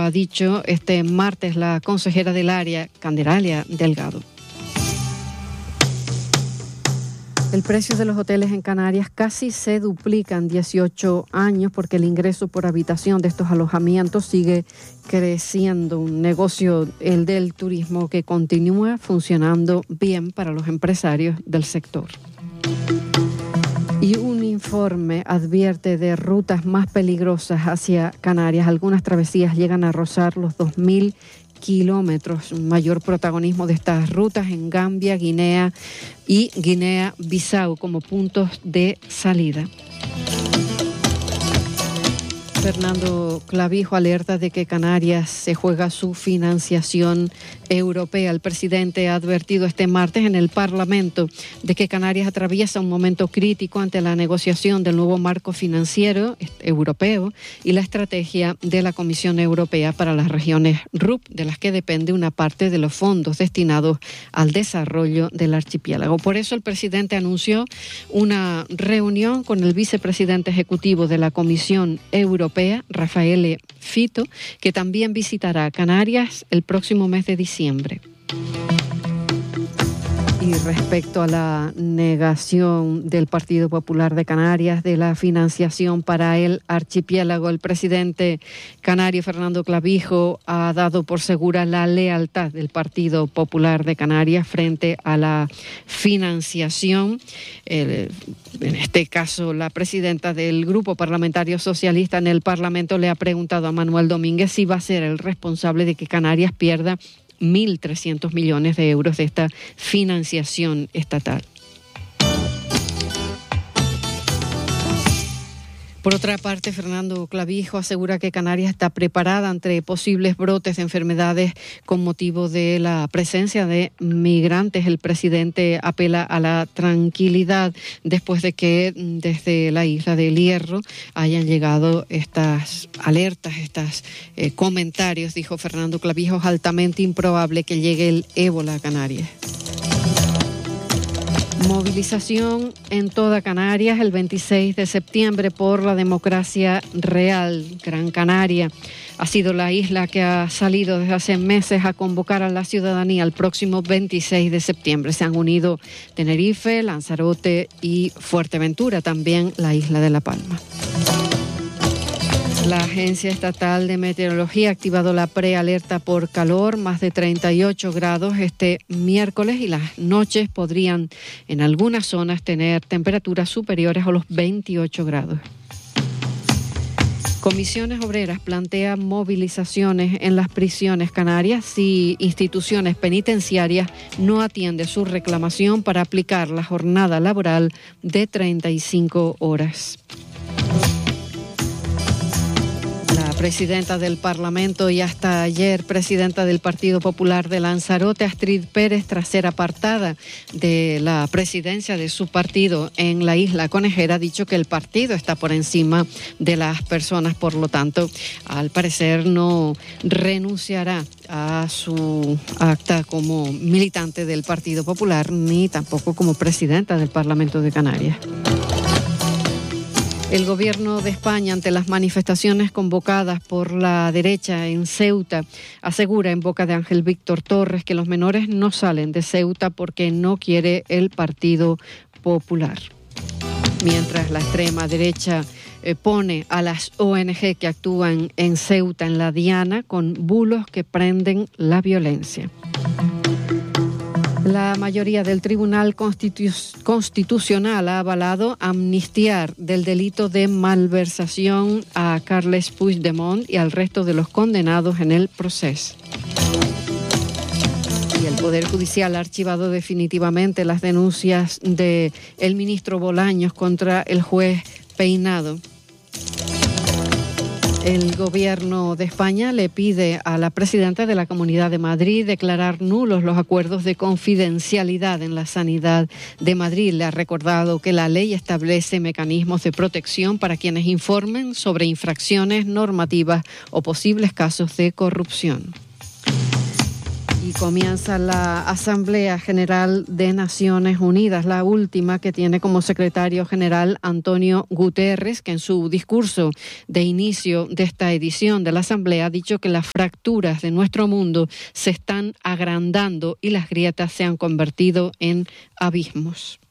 ha dicho este martes la consejera del área, Candelaria Delgado. El precio de los hoteles en Canarias casi se duplica en 18 años porque el ingreso por habitación de estos alojamientos sigue creciendo. Un negocio, el del turismo, que continúa funcionando bien para los empresarios del sector. Y un informe advierte de rutas más peligrosas hacia Canarias. Algunas travesías llegan a rozar los 2.000 kilómetros. Mayor protagonismo de estas rutas en Gambia, Guinea y Guinea-Bissau como puntos de salida. Fernando Clavijo alerta de que Canarias se juega su financiación europea. El presidente ha advertido este martes en el Parlamento de que Canarias atraviesa un momento crítico ante la negociación del nuevo marco financiero europeo y la estrategia de la Comisión Europea para las regiones RUP, de las que depende una parte de los fondos destinados al desarrollo del archipiélago. Por eso el presidente anunció una reunión con el vicepresidente ejecutivo de la Comisión Europea, Rafael Fito, que también visitará Canarias el próximo mes de diciembre. Y respecto a la negación del Partido Popular de Canarias de la financiación para el archipiélago, el presidente canario Fernando Clavijo ha dado por segura la lealtad del Partido Popular de Canarias frente a la financiación. En este caso, la presidenta del Grupo Parlamentario Socialista en el Parlamento le ha preguntado a Manuel Domínguez si va a ser el responsable de que Canarias pierda 1.300 millones de euros de esta financiación estatal. Por otra parte, Fernando Clavijo asegura que Canarias está preparada ante posibles brotes de enfermedades con motivo de la presencia de migrantes. El presidente apela a la tranquilidad después de que desde la isla del Hierro hayan llegado estas alertas, estos comentarios. Dijo Fernando Clavijo, es altamente improbable que llegue el ébola a Canarias. Movilización en toda Canarias el 26 de septiembre por la democracia real. Gran Canaria ha sido la isla que ha salido desde hace meses a convocar a la ciudadanía el próximo 26 de septiembre. Se han unido Tenerife, Lanzarote y Fuerteventura, también la isla de La Palma. La Agencia Estatal de Meteorología ha activado la prealerta por calor, más de 38 grados este miércoles, y las noches podrían en algunas zonas tener temperaturas superiores a los 28 grados. Comisiones Obreras plantea movilizaciones en las prisiones canarias si instituciones penitenciarias no atienden su reclamación para aplicar la jornada laboral de 35 horas. La presidenta del Parlamento y hasta ayer presidenta del Partido Popular de Lanzarote, Astrid Pérez, tras ser apartada de la presidencia de su partido en la isla conejera, ha dicho que el partido está por encima de las personas. Por lo tanto, al parecer no renunciará a su acta como militante del Partido Popular ni tampoco como presidenta del Parlamento de Canarias. El gobierno de España, ante las manifestaciones convocadas por la derecha en Ceuta, asegura en boca de Ángel Víctor Torres que los menores no salen de Ceuta porque no quiere el Partido Popular. Mientras la extrema derecha pone a las ONG que actúan en Ceuta en la diana con bulos que prenden la violencia. La mayoría del Tribunal Constitucional ha avalado amnistiar del delito de malversación a Carles Puigdemont y al resto de los condenados en el proceso. Y el Poder Judicial ha archivado definitivamente las denuncias del ministro Bolaños contra el juez Peinado. El Gobierno de España le pide a la presidenta de la Comunidad de Madrid declarar nulos los acuerdos de confidencialidad en la sanidad de Madrid. Le ha recordado que la ley establece mecanismos de protección para quienes informen sobre infracciones normativas o posibles casos de corrupción. Y comienza la Asamblea General de Naciones Unidas, la última, que tiene como secretario general Antonio Guterres, que en su discurso de inicio de esta edición de la Asamblea ha dicho que las fracturas de nuestro mundo se están agrandando y las grietas se han convertido en abismos.